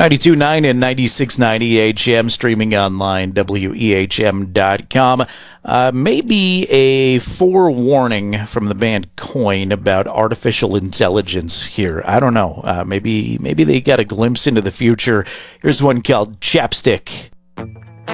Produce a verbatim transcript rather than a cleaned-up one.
ninety-two point nine and ninety-six point nine E H M, streaming online, W E H M dot com. Uh, maybe a forewarning from the band Coin about artificial intelligence here. I don't know. Uh, maybe maybe they got a glimpse into the future. Here's one called Chapstick.